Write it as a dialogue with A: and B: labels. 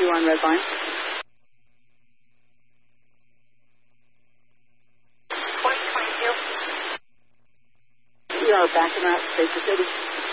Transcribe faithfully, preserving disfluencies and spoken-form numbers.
A: two on red line.
B: twenty twenty-two.
A: We are backing up, Station City.